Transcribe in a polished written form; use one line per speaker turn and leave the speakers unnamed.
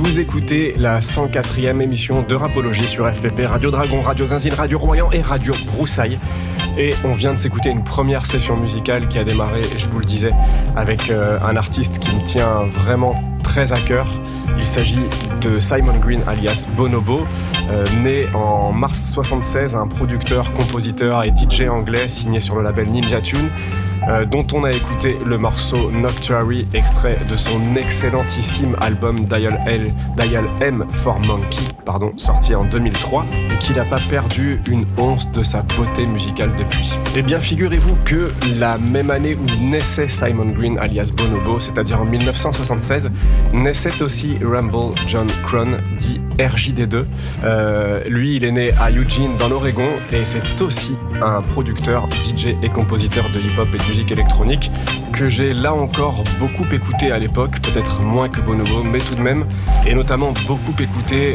Vous écoutez la 104e émission de Rapologie sur FPP, Radio Dragon, Radio Zinzine, Radio Royan et Radio Broussailles. Et on vient de s'écouter une première session musicale qui a démarré, je vous le disais, avec un artiste qui me tient vraiment très à cœur. Il s'agit de Simon Green alias Bonobo, né en mars 1976, un producteur, compositeur et DJ anglais signé sur le label Ninja Tune, dont on a écouté le morceau Nocturary, extrait de son excellentissime album Dial M for Monkey, sorti en 2003, et qui n'a pas perdu une once de sa beauté musicale depuis. Eh bien, figurez-vous que la même année où naissait Simon Green alias Bonobo, c'est-à-dire en 1976, naissait aussi Rumble John Crone, dit RJD2. Lui, il est né à Eugene, dans l'Oregon, et c'est aussi un producteur, DJ et compositeur de hip-hop et de musique électronique que j'ai là encore beaucoup écouté à l'époque, peut-être moins que Bonobo, mais tout de même, et notamment beaucoup écouté